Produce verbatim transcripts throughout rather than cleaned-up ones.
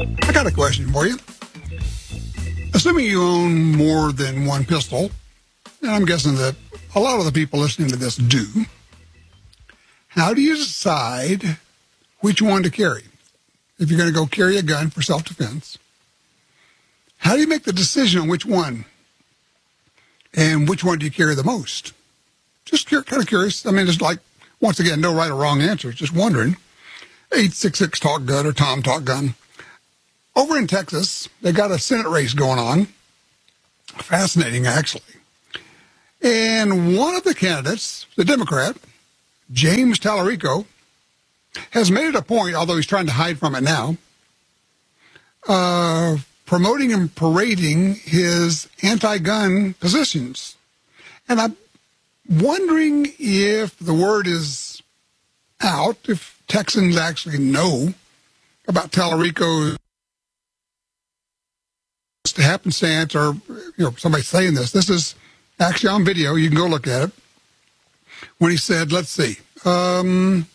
I got a question for you. Assuming you own more than one pistol, and I'm guessing that a lot of the people listening to this do, how do you decide which one to carry? If you're going to go carry a gun for self-defense, how do you make the decision on which one? And which one do you carry the most? Just kind of curious. I mean, it's like, once again, no right or wrong answer. Just wondering. eight six six talk gun or Tom Talk Gun. Over in Texas, they got a Senate race going on. Fascinating, actually. And one of the candidates, the Democrat, James Tallarico, has made it a point, although he's trying to hide from it now, uh, promoting and parading his anti-gun positions. And I'm wondering if the word is out, if Texans actually know about Tallarico's happenstance, or you know, somebody saying this. This is actually on video. You can go look at it. When he said, let's see, um,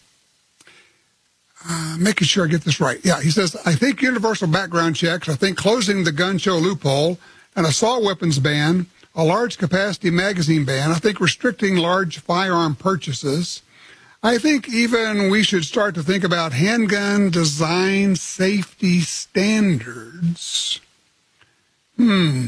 uh, making sure I get this right. Yeah, he says, I think universal background checks, I think closing the gun show loophole, an assault weapons ban, a large capacity magazine ban, I think restricting large firearm purchases. I think even we should start to think about handgun design safety standards. Hmm.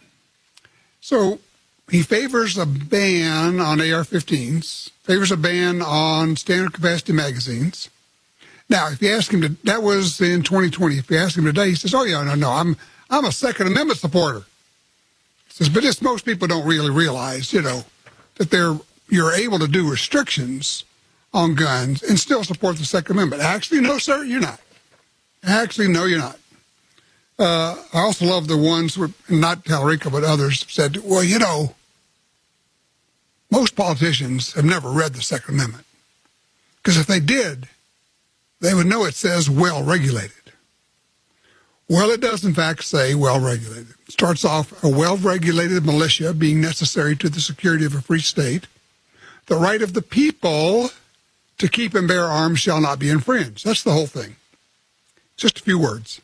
So he favors a ban on A R fifteens, favors a ban on standard capacity magazines. Now, if you ask him to, that was in twenty twenty. If you ask him today, he says, oh, yeah, no, no, I'm I'm a Second Amendment supporter. He says, but this, most people don't really realize, you know, that they're you're able to do restrictions on guns and still support the Second Amendment. Actually, no, sir, you're not. Actually, no, you're not. Uh, I also love the ones, who, not Tallarico, but others, said, well, you know, most politicians have never read the Second Amendment. Because if they did, they would know it says well-regulated. Well, it does, in fact, say well-regulated. It starts off, a well-regulated militia being necessary to the security of a free state. The right of the people to keep and bear arms shall not be infringed. That's the whole thing. Just a few words.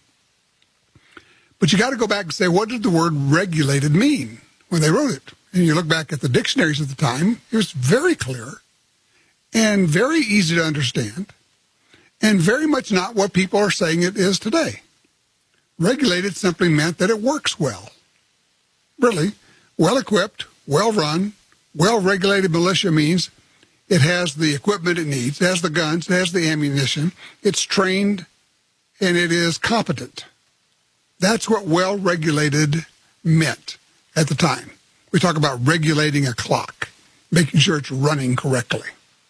But you got to go back and say, what did the word regulated mean when they wrote it? And you look back at the dictionaries at the time, it was very clear and very easy to understand and very much not what people are saying it is today. Regulated simply meant that it works well. Really, well-equipped, well-run, well-regulated militia means it has the equipment it needs, it has the guns, it has the ammunition, it's trained, and it is competent. That's what well-regulated meant at the time. We talk about regulating a clock, making sure it's running correctly.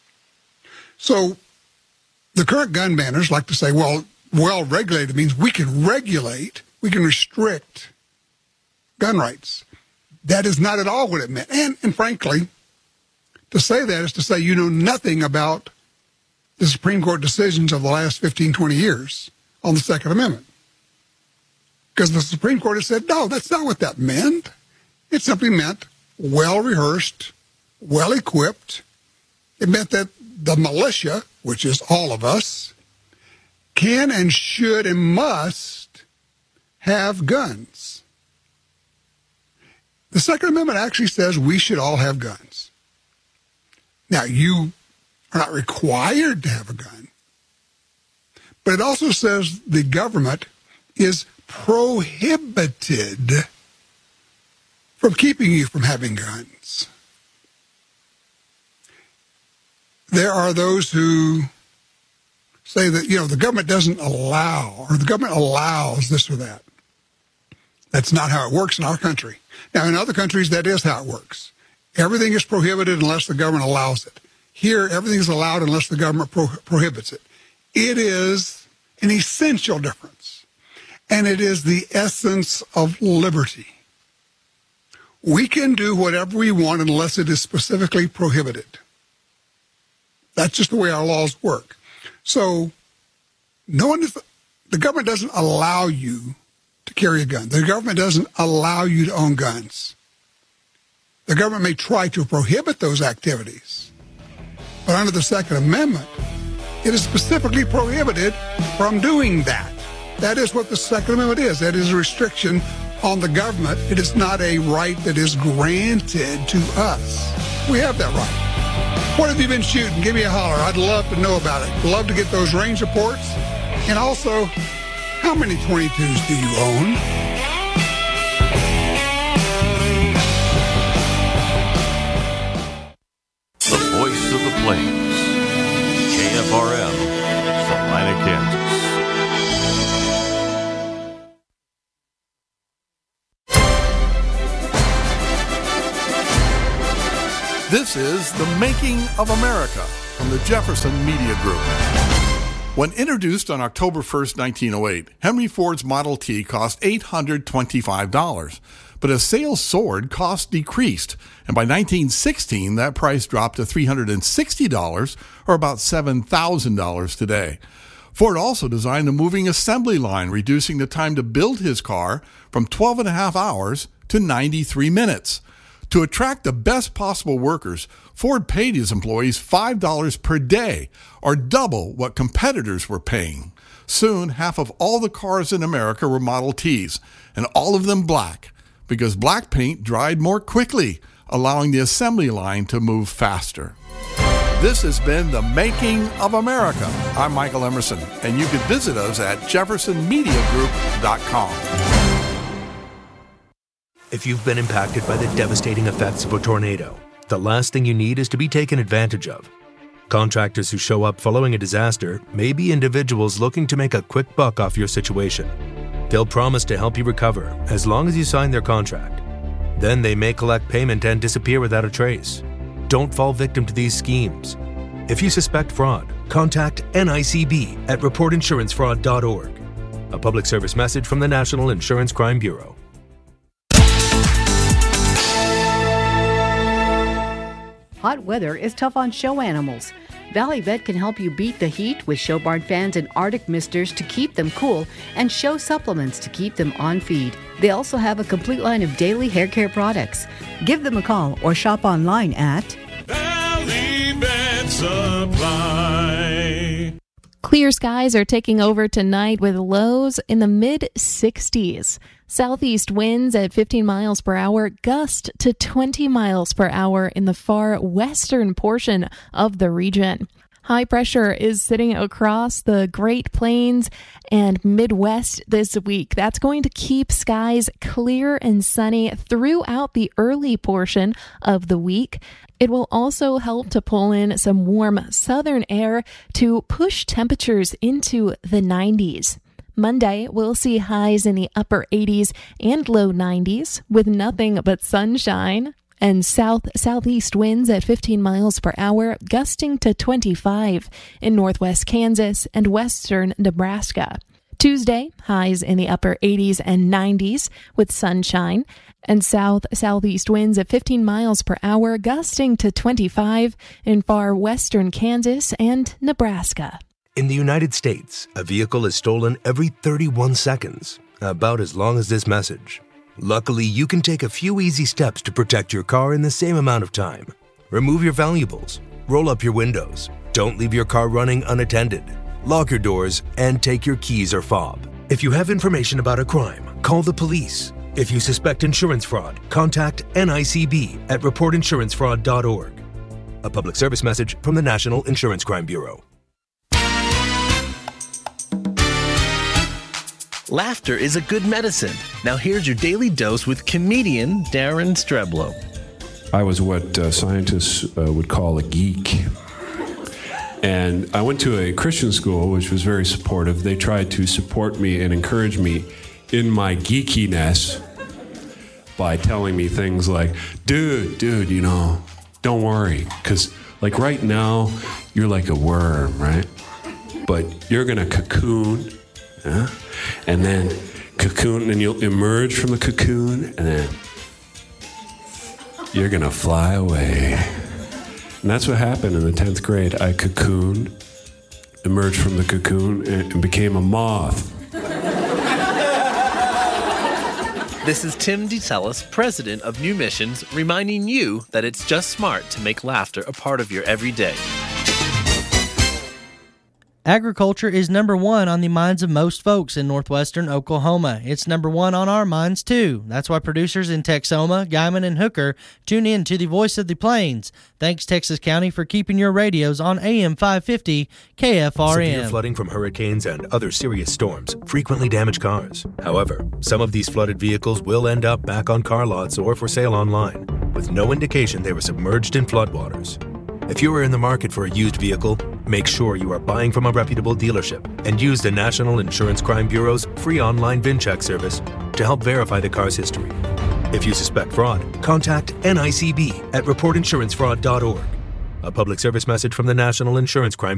So the current gun banners like to say, well, well-regulated means we can regulate, we can restrict gun rights. That is not at all what it meant. And, and frankly, to say that is to say you know nothing about the Supreme Court decisions of the last fifteen, twenty years on the Second Amendment. Because the Supreme Court has said, no, that's not what that meant. It simply meant well-rehearsed, well-equipped. It meant that the militia, which is all of us, can and should and must have guns. The Second Amendment actually says we should all have guns. Now, you are not required to have a gun, but it also says the government is prohibited from keeping you from having guns. There are those who say that, you know, the government doesn't allow, or the government allows this or that. That's not how it works in our country. Now, in other countries, that is how it works. Everything is prohibited unless the government allows it. Here, everything is allowed unless the government pro- prohibits it. It is an essential difference, and it is the essence of liberty. We can do whatever we want unless it is specifically prohibited. That's just the way our laws work. So, no one is, the government doesn't allow you to carry a gun. The government doesn't allow you to own guns. The government may try to prohibit those activities, but under the Second Amendment, it is specifically prohibited from doing that. That is what the Second Amendment is. That is a restriction on the government. It is not a right that is granted to us. We have that right. What have you been shooting? Give me a holler. I'd love to know about it. Love to get those range reports. And also, how many twenty-twos do you own? The voice of the plains. K F R M, Salina, Kansas. This is The Making of America from the Jefferson Media Group. When introduced on October first, nineteen oh eight, Henry Ford's Model T cost eight hundred twenty-five dollars, but as sales soared, cost decreased, and by nineteen sixteen, that price dropped to three hundred sixty dollars, or about seven thousand dollars today. Ford also designed a moving assembly line, reducing the time to build his car from twelve and a half hours to ninety-three minutes. To attract the best possible workers, Ford paid his employees five dollars per day, or double what competitors were paying. Soon, half of all the cars in America were Model Ts, and all of them black, because black paint dried more quickly, allowing the assembly line to move faster. This has been The Making of America. I'm Michael Emerson, and you can visit us at jefferson media group dot com. If you've been impacted by the devastating effects of a tornado, the last thing you need is to be taken advantage of. Contractors who show up following a disaster may be individuals looking to make a quick buck off your situation. They'll promise to help you recover as long as you sign their contract. Then they may collect payment and disappear without a trace. Don't fall victim to these schemes. If you suspect fraud, contact N I C B at report insurance fraud dot org. A public service message from the National Insurance Crime Bureau. Hot weather is tough on show animals. Valley Vet can help you beat the heat with Show Barn fans and Arctic misters to keep them cool and show supplements to keep them on feed. They also have a complete line of daily hair care products. Give them a call or shop online at Valley Vet Supply. Clear skies are taking over tonight with lows in the mid sixties. Southeast winds at fifteen miles per hour, gust to twenty miles per hour in the far western portion of the region. High pressure is sitting across the Great Plains and Midwest this week. That's going to keep skies clear and sunny throughout the early portion of the week. It will also help to pull in some warm southern air to push temperatures into the nineties. Monday, we'll see highs in the upper eighties and low nineties with nothing but sunshine and south-southeast winds at fifteen miles per hour, gusting to twenty-five in northwest Kansas and western Nebraska. Tuesday, highs in the upper eighties and nineties with sunshine and south-southeast winds at fifteen miles per hour, gusting to twenty-five in far western Kansas and Nebraska. In the United States, a vehicle is stolen every thirty-one seconds, about as long as this message. Luckily, you can take a few easy steps to protect your car in the same amount of time. Remove your valuables, roll up your windows, don't leave your car running unattended, lock your doors, and take your keys or fob. If you have information about a crime, call the police. If you suspect insurance fraud, contact N I C B at report insurance fraud dot org. A public service message from the National Insurance Crime Bureau. Laughter is a good medicine. Now here's your daily dose with comedian Darren Streblow. I was what uh, scientists uh, would call a geek. And I went to a Christian school, which was very supportive. They tried to support me and encourage me in my geekiness by telling me things like, dude, dude, you know, don't worry. Because, like, right now, you're like a worm, right? But you're going to cocoon, yeah? And then cocoon, and you'll emerge from the cocoon, and then you're going to fly away. And that's what happened in the tenth grade. I cocooned, emerged from the cocoon, and, and became a moth. This is Tim DeTellis, president of New Missions, reminding you that it's just smart to make laughter a part of your everyday. Agriculture is number one on the minds of most folks in northwestern Oklahoma. It's number one on our minds, too. That's why producers in Texoma, Guymon, and Hooker tune in to the Voice of the Plains. Thanks, Texas County, for keeping your radios on A M five fifty K F R M. Severe flooding from hurricanes and other serious storms frequently damage cars. However, some of these flooded vehicles will end up back on car lots or for sale online, with no indication they were submerged in floodwaters. If you are in the market for a used vehicle, make sure you are buying from a reputable dealership and use the National Insurance Crime Bureau's free online VIN check service to help verify the car's history. If you suspect fraud, contact N I C B at report insurance fraud dot org. A public service message from the National Insurance Crime